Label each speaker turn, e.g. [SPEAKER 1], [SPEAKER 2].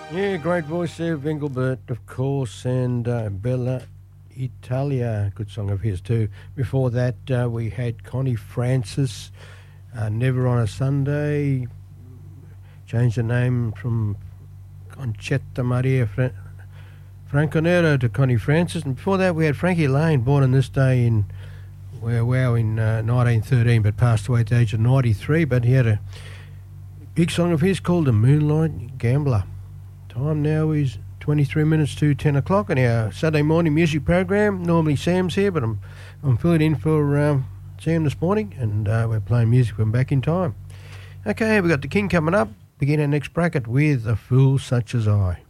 [SPEAKER 1] Yeah, great voice there, Engelbert, of course, and Bella Italia, good song of his too. Before that, we had Connie Francis, Never on a Sunday, changed the name from Concetta Maria Franconero to Connie Francis, and before that we had Frankie Lane, born on this day in 1913, but passed away at the age of 93, but he had a big song of his called The Moonlight Gambler. Time now is 23 minutes to 10 o'clock on our Saturday morning music program. Normally Sam's here, but I'm filling in for Sam this morning, and we're playing music from back in time. Okay, we've got the King coming up. Begin our next bracket with A Fool Such As I.